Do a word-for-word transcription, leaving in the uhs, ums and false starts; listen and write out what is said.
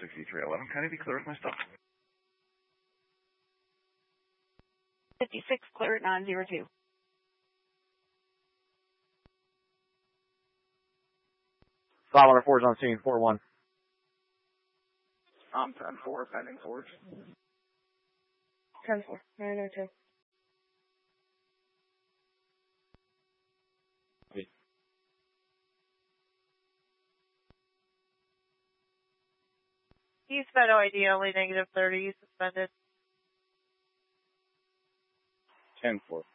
sixty-three eleven. Can I be clear with my stuff? fifty-six, clear at nine zero two. File number four is on scene, four one. I'm ten four, pending forge. ten four, nine oh two. He's Fed I D only negative thirty, he's suspended. ten four.